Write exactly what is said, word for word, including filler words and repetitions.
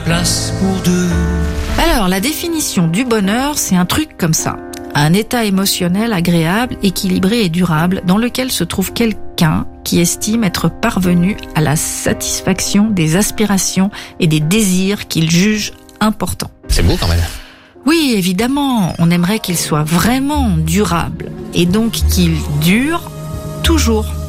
place pour deux. Alors, la définition du bonheur, c'est un truc comme ça. Un état émotionnel agréable, équilibré et durable dans lequel se trouve quelqu'un qui estime être parvenu à la satisfaction des aspirations et des désirs qu'il juge importants. C'est beau quand même. Oui, évidemment, on aimerait qu'il soit vraiment durable et donc qu'il dure toujours.